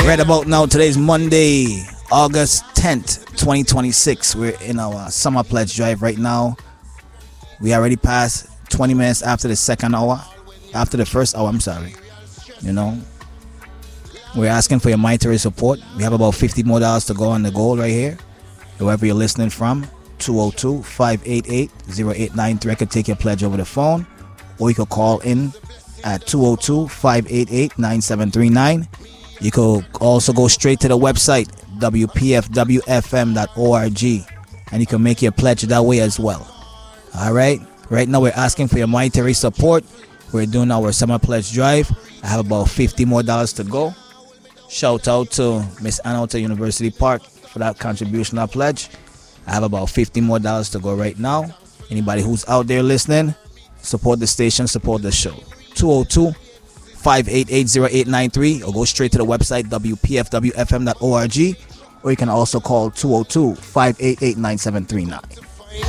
Right about now, today's Monday, August 10th, 2026. We're in our summer pledge drive right now. We already passed 20 minutes after the first hour, I'm sorry. You know, we're asking for your monetary support. We have about $50 more to go on the goal right here. Whoever you're listening from, 202-588-0893. I could take your pledge over the phone, or you could call in at 202-588-9739. You could also go straight to the website, wpfwfm.org, and you can make your pledge that way as well. All right. Right now, we're asking for your monetary support. We're doing our summer pledge drive. I have about $50 more to go. Shout out to Miss Anna out at University Park for that contribution I pledge. I have about $50 more to go right now. Anybody who's out there listening, support the station, support the show. 202-588-0893, or go straight to the website, wpfwfm.org, or you can also call 202-588-9739.